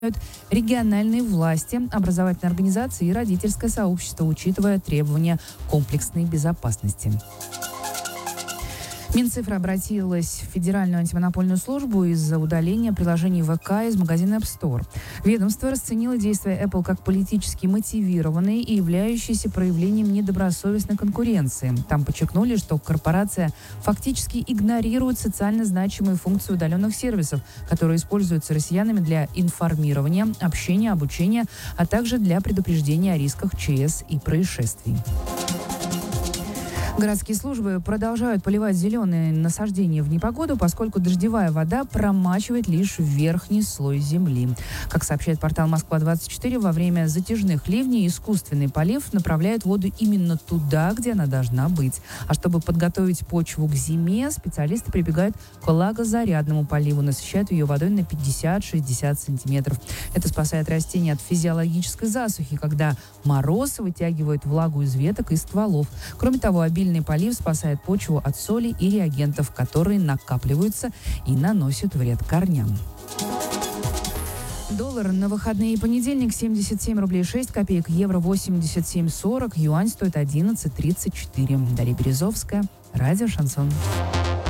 региональные власти, образовательные организации и родительское сообщество, учитывая требования комплексной безопасности. Минцифра обратилась в Федеральную антимонопольную службу из-за удаления приложений ВК из магазина App Store. Ведомство расценило действия Apple как политически мотивированные и являющиеся проявлением недобросовестной конкуренции. Там подчеркнули, что корпорация фактически игнорирует социально значимые функции удаленных сервисов, которые используются россиянами для информирования, общения, обучения, а также для предупреждения о рисках ЧС и происшествий. Городские службы продолжают поливать зеленые насаждения в непогоду, поскольку дождевая вода промачивает лишь верхний слой земли. Как сообщает портал «Москва-24», во время затяжных ливней искусственный полив направляет воду именно туда, где она должна быть. А чтобы подготовить почву к зиме, специалисты прибегают к влагозарядному поливу, насыщают ее водой на 50-60 сантиметров. Это спасает растения от физиологической засухи, когда мороз вытягивает влагу из веток и стволов. Кроме того, обильный полив спасает почву от соли и реагентов, которые накапливаются и наносят вред корням. Доллар на выходные и понедельник 77 рублей 6 копеек, евро 87,40, юань стоит 11,34. Дарья Березовская, радио «Шансон».